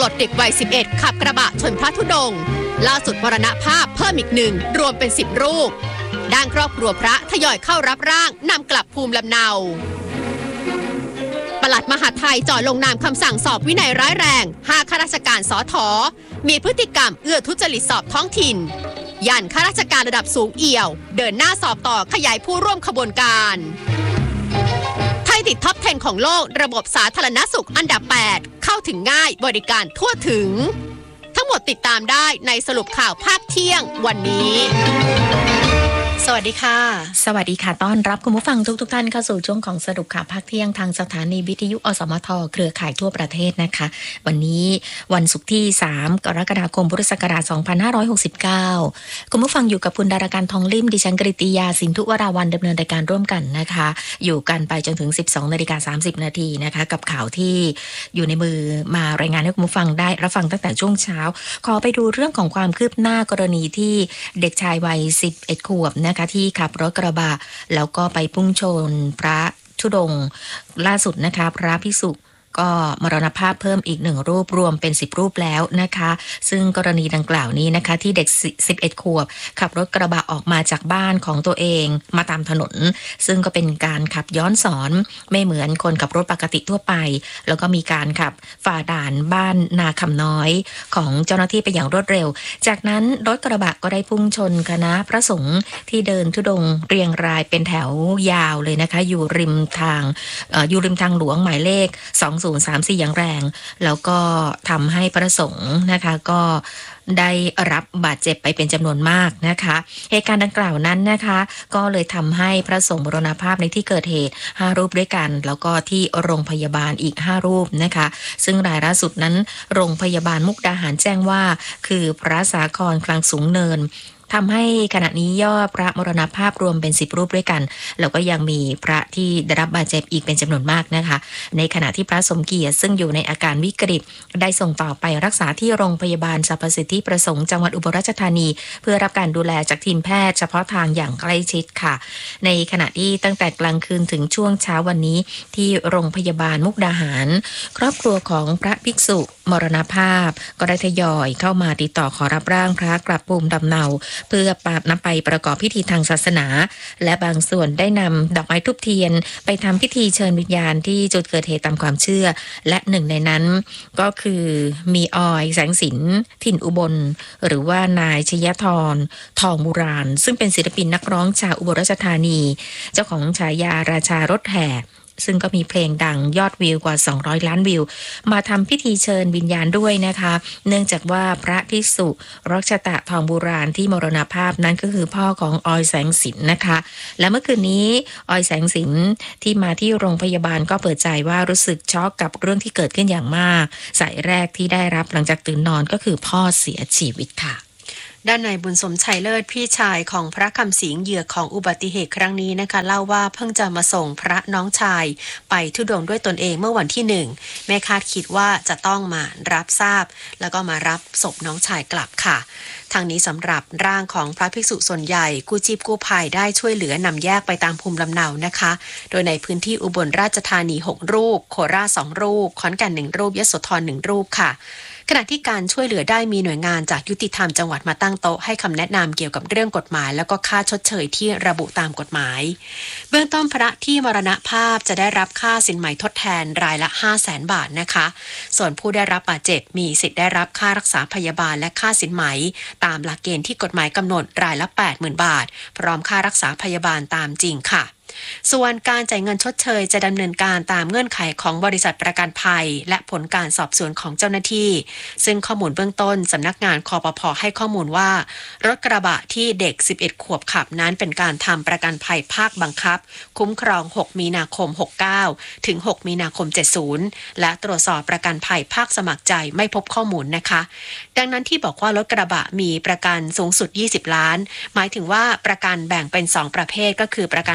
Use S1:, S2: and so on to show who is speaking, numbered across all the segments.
S1: ลดเด็กวัย 11 ขับกระบะชนพระธุดงค์ล่าสุดมรณภาพเพิ่มอีก1รวมเป็น10รูปด้านครอบครัวพระทยอยเข้ารับร่างนำกลับภูมิลำเนาปลัดมหาดไทยจ่อลงนามคำสั่งสอบวินัยร้ายแรง5ข้าราชการสถ.มีพฤติกรรมเอื้อทุจริตสอบท้องถิ่นยันข้าราชการระดับสูงเอี่ยวเดินหน้าสอบต่อขยายผู้ร่วมขบวนการไทยติดท็อป 10 ของโลกระบบสาธารณสุขอันดับ 8 เข้าถึงง่ายบริการทั่วถึงทั้งหมดติดตามได้ในสรุปข่าวภาคเที่ยงวันนี้สวัสดีค่ะ
S2: สวัสดีค่ะต้อนรับคุณผู้ฟังทุกท่านเข้าสู่ช่วงของสรุปข่าวภาคเที่ยงทางสถานีวิทยุอสมทเครือข่ายทั่วประเทศนะคะวันนี้วันศุกร์ที่3กรกฎาคมพุทธศักราช2569คุณผู้ฟังอยู่กับคุณดาราการทองลิ่มดิฉันกฤติยาสินธุวราวัลย์ดำเนินรายการร่วมกันนะคะอยู่กันไปจนถึง 12:30 นาทีนะคะกับข่าวที่อยู่ในมือมารายงานให้คุณผู้ฟังได้รับฟังตั้งแต่ช่วงเช้าขอไปดูเรื่องของความคืบหน้ากรณีที่เด็กชายวัย11 ขวบนะคะที่ขับรถกระบะแล้วก็ไปพุ่งชนพระธุดงค์ล่าสุดนะคะพระภิกษุก็มรณภาพเพิ่มอีก1รูปรวมเป็น10รูปแล้วนะคะซึ่งกรณีดังกล่าวนี้นะคะที่เด็ก11 ขวบขับรถกระบะออกมาจากบ้านของตัวเองมาตามถนนซึ่งก็เป็นการขับย้อนสอนไม่เหมือนคนขับรถปกติทั่วไปแล้วก็มีการขับฝ่าด่านบ้านนาคำน้อยของเจ้าหน้าที่ไปอย่างรวดเร็วจากนั้นรถกระบะก็ได้พุ่งชนคณะพระสงฆ์ที่เดินธุดงค์เรียงรายเป็นแถวยาวเลยนะคะอยู่ริมทางหลวงหมายเลข2034อย่างแรงแล้วก็ทำให้พระสงฆ์นะคะก็ได้รับบาดเจ็บไปเป็นจำนวนมากนะคะเหตุการณ์ดังกล่าวนั้นนะคะก็เลยทำให้พระสงฆ์มรณภาพในที่เกิดเหตุ5รูปด้วยกันแล้วก็ที่โรงพยาบาลอีก5รูปนะคะซึ่งรายล่าสุดนั้นโรงพยาบาลมุกดาหารแจ้งว่าคือพระสาครคลังสูงเนินทำให้ขณะนี้ยอดพระมรณภาพรวมเป็น10รูปด้วยกันแล้วก็ยังมีพระที่ได้รับบาดเจ็บอีกเป็นจำนวนมากนะคะในขณะที่พระสมเกียรติซึ่งอยู่ในอาการวิกฤตได้ส่งต่อไปรักษาที่โรงพยาบาลสรรพสิทธิประสงค์จังหวัดอุบลราชธานีเพื่อรับการดูแลจากทีมแพทย์เฉพาะทางอย่างใกล้ชิดค่ะในขณะที่ตั้งแต่กลางคืนถึงช่วงเช้าวันนี้ที่โรงพยาบาลมุกดาหารครอบครัวของพระภิกษุมรณภาพก็ได้ทยอยเข้ามาติดต่อขอรับร่างพระกลับภูมิลำเนาเพื่อนำไปประกอบพิธีทางศาสนาและบางส่วนได้นำดอกไม้ธูปเทียนไปทำพิธีเชิญวิญญาณที่จุดเกิดเหตุตามความเชื่อและหนึ่งในนั้นก็คือมีออยแสงสินถิ่นอุบลหรือว่านายชยธรทองโบราณซึ่งเป็นศิลปินนักร้องชาวอุบลราชธานีเจ้าของฉายาราชารถแห่ซึ่งก็มีเพลงดังยอดวิวกว่า200 ล้านวิวมาทำพิธีเชิญวิญญาณด้วยนะคะเนื่องจากว่าพระภิกษุรัชตะทองโบราณที่มรณภาพนั้นก็คือพ่อของออยแสงสินนะคะและเมื่อคืนนี้ออยแสงสินที่มาที่โรงพยาบาลก็เปิดใจว่ารู้สึกช็อกกับเรื่องที่เกิดขึ้นอย่างมากสายแรกที่ได้รับหลังจากตื่นนอนก็คือพ่อเสียชีวิตค่ะ
S1: ด้านนายบุญสมชัยเลิศพี่ชายของพระคำสิงห์เหยื่อของอุบัติเหตุครั้งนี้นะคะเล่าว่าเพิ่งจะมาส่งพระน้องชายไปธุดงค์ด้วยตนเองเมื่อวันที่1ไม่คาดคิดว่าจะต้องมารับทราบแล้วก็มารับศพน้องชายกลับค่ะทางนี้สำหรับร่างของพระภิกษุส่วนใหญ่กู้ชีพกู้ภัยได้ช่วยเหลือนำแยกไปตามภูมิลำเนานะคะโดยในพื้นที่อุบลราชธานี6รูปโคราช2รูปขอนแก่น1รูปยโสธร1รูปค่ะขณะที่การช่วยเหลือได้มีหน่วยงานจากยุติธรรมจังหวัดมาตั้งโต๊ะให้คำแนะนำเกี่ยวกับเรื่องกฎหมายแล้วก็ค่าชดเชยที่ระบุตามกฎหมายเบื้องต้นพระที่มรณภาพจะได้รับค่าสินไหมทดแทนรายละ 500,000 บาทนะคะส่วนผู้ได้รับบาดเจ็บมีสิทธิ์ได้รับค่ารักษาพยาบาลและค่าสินไหมตามหลักเกณฑ์ที่กฎหมายกำหนดรายละ 80,000 บาทพร้อมค่ารักษาพยาบาลตามจริงค่ะส่วนการจ่ายเงินชดเชยจะดำเนินการตามเงื่อนไขของบริษัทประกันภัยและผลการสอบสวนของเจ้าหน้าที่ซึ่งข้อมูลเบื้องต้นสำนักงานคปภ.ให้ข้อมูลว่ารถกระบะที่เด็ก11 ขวบขับนั้นเป็นการทำประกันภัยภาคบังคับคุ้มครอง6 มีนาคม 69 ถึง 6 มีนาคม 70 และตรวจสอบประกันภัยภาคสมัครใจไม่พบข้อมูลนะคะดังนั้นที่บอกว่ารถกระบะมีประกันสูงสุด20 ล้านหมายถึงว่าประกันแบ่งเป็น2ประเภทก็คือประกันภัย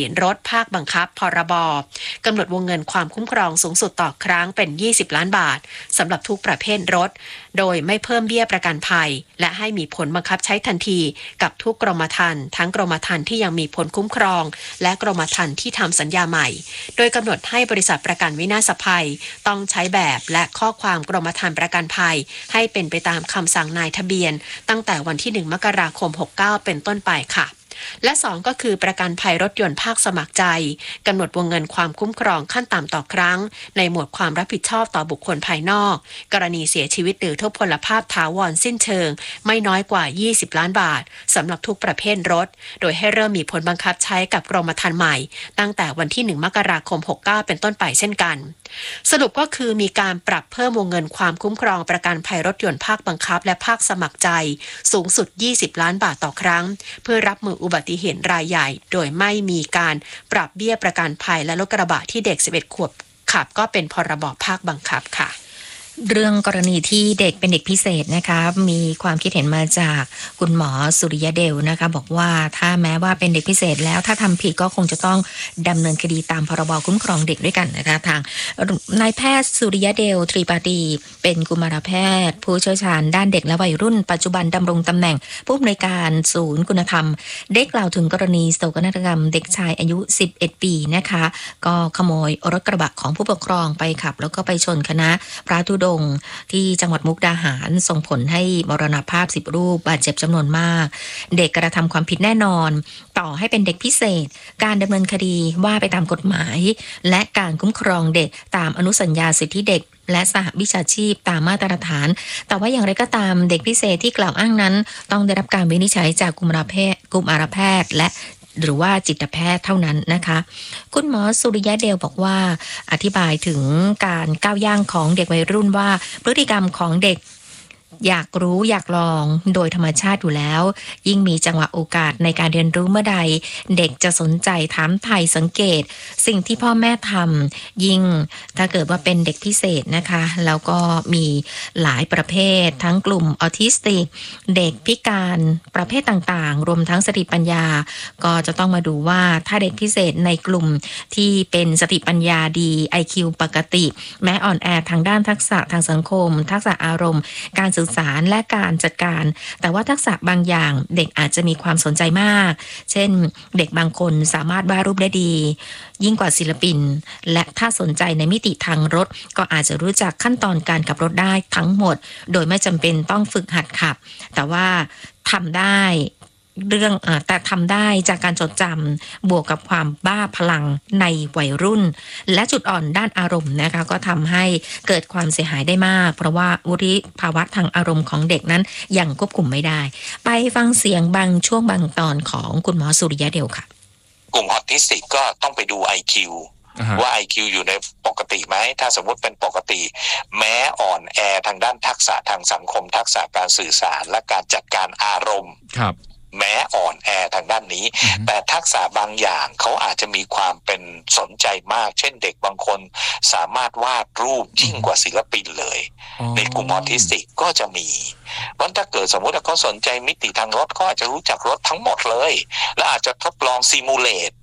S1: รถภาคบังคับพรบกำหนดวงเงินความคุ้มครองสูงสุดต่อครั้งเป็น20 ล้านบาทสำหรับทุกประเภทรถโดยไม่เพิ่มเบี้ยประกันภัยและให้มีผลบังคับใช้ทันทีกับทุกกรมธรรม์ทั้งกรมธรรม์ที่ยังมีผลคุ้มครองและกรมธรรม์ที่ทำสัญญาใหม่โดยกำหนดให้บริษัทประกันวินาศภัยต้องใช้แบบและข้อความกรมธรรม์ประกันภัยให้เป็นไปตามคำสั่งนายทะเบียนตั้งแต่วันที่1 มกราคม 69เป็นต้นไปค่ะและ2ก็คือประกันภัยรถยนต์ภาคสมัครใจกำหนดวงเงินความคุ้มครองขั้นต่ำต่อครั้งในหมวดความรับผิดชอบต่อบุคคลภายนอกกรณีเสียชีวิตหรือทุพพลภาพถาวรสิ้นเชิงไม่น้อยกว่า20 ล้านบาทสำหรับทุกประเภทรถโดยให้เริ่มมีผลบังคับใช้กับกรมธรรม์ใหม่ตั้งแต่วันที่1 มกราคม 69เป็นต้นไปเช่นกันสรุปก็คือมีการปรับเพิ่มวงเงินความคุ้มครองประกันภัยรถยนต์ภาคบังคับและภาคสมัครใจสูงสุด20 ล้านบาทต่อครั้งเพื่อรับมืออุบัติเหตุรายใหญ่โดยไม่มีการปรับเบี้ยประกันภัยและรถกระบะที่เด็ก11 ขวบขับก็เป็นพรบภาคบังคับค่ะ
S2: เรื่องกรณีที่เด็กเป็นเด็กพิเศษนะคะมีความคิดเห็นมาจากคุณหมอสุริยเดลนะคะบอกว่าถ้าแม้ว่าเป็นเด็กพิเศษแล้วถ้าทำผิดก็คงจะต้องดำเนินคดีตามพรบคุ้มครองเด็กด้วยกันนะคะทางนายแพทย์สุริยเดลตรีปาตีเป็นกุมารแพทย์ผู้เชี่ยวชาญด้านเด็กและวัยรุ่นปัจจุบันดำรงตำแหน่งผู้อำนวยการศูนย์คุณธรรมได้กล่าวถึงกรณีโศกนาฏกรรมเด็กชายอายุ11 ปีนะคะก็ขโมยรถกระบะของผู้ปกครองไปขับแล้วก็ไปชนคณะพระธุดงค์ที่จังหวัดมุกดาหารส่งผลให้มรณภาพ10 รูปบาดเจ็บจำนวนมากเด็กกระทำความผิดแน่นอนต่อให้เป็นเด็กพิเศษการดำเนินคดีว่าไปตามกฎหมายและการคุ้มครองเด็กตามอนุสัญญาสิทธิเด็กและสหวิชาชีพตามมาตรฐานแต่ว่าอย่างไรก็ตามเด็กพิเศษที่กล่าวอ้างนั้นต้องได้รับการวินิจฉัยจากกุมารแพทย์และหรือว่าจิตแพทย์เท่านั้นนะคะคุณหมอสุริยะเดลบอกว่าอธิบายถึงการก้าวย่างของเด็กวัยรุ่นว่าพฤติกรรมของเด็กอยากรู้อยากลองโดยธรรมชาติอยู่แล้วยิ่งมีจังหวะโอกาสในการเรียนรู้เมื่อใดเด็กจะสนใจถามไถ่สังเกตสิ่งที่พ่อแม่ทำยิ่งถ้าเกิดว่าเป็นเด็กพิเศษนะคะแล้วก็มีหลายประเภททั้งกลุ่มออทิสติกเด็กพิการประเภทต่างๆรวมทั้งสติปัญญาก็จะต้องมาดูว่าถ้าเด็กพิเศษในกลุ่มที่เป็นสติปัญญาดี IQ ปกติแม้อ่อนแอทางด้านทักษะทางสังคมทักษะอารมณ์การสื่อสารและการจัดการแต่ว่าทักษะบางอย่างเด็กอาจจะมีความสนใจมากเช่นเด็กบางคนสามารถวาดรูปได้ดียิ่งกว่าศิลปินและถ้าสนใจในมิติทางรถก็อาจจะรู้จักขั้นตอนการขับรถได้ทั้งหมดโดยไม่จำเป็นต้องฝึกหัดขับแต่ว่าทำได้แต่ทำได้จากการจดจำบวกกับความบ้าพลังในวัยรุ่นและจุดอ่อนด้านอารมณ์นะคะก็ทำให้เกิดความเสียหายได้มากเพราะว่าวุฒิภาวะทางอารมณ์ของเด็กนั้นยังควบคุมไม่ได้ไปฟังเสียงบางช่วงบางตอนของคุณหมอสุริยะเดลค่ะ
S3: กลุ่มออทิสติกก็ต้องไปดู IQ ว่า IQ อยู่ในปกติไหมถ้าสมมติเป็นปกติแม้อ่อนแอทางด้านทักษะทางสังคมทักษะการสื่อสารและการจัดการอารมณ์แม้อ่อนแอทางด้านนี้แต่ทักษะบางอย่างเขาอาจจะมีความเป็นสนใจมากเช่นเด็กบางคนสามารถวาดรูปยิ่งกว่าศิลปินเลยในกลุ่มออทิสติกก็จะมีเพราะถ้าเกิดสมมติว่าเขาสนใจมิติทางรถก็อาจจะรู้จักรถทั้งหมดเลยและอาจจะทดลองซิมูเลต